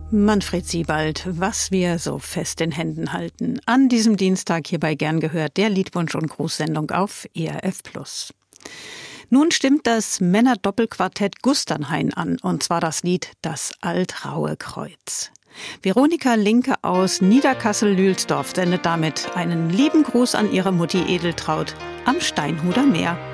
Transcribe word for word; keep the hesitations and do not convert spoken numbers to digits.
Manfred Siebald, was wir so fest in Händen halten. An diesem Dienstag hierbei gern gehört, der Liedwunsch- und Grußsendung auf E R F Plus. Nun stimmt das Männerdoppelquartett Gusternhain an, und zwar das Lied Das altraue Kreuz. Veronika Linke aus Niederkassel-Lühlsdorf sendet damit einen lieben Gruß an ihre Mutti Edeltraut am Steinhuder Meer.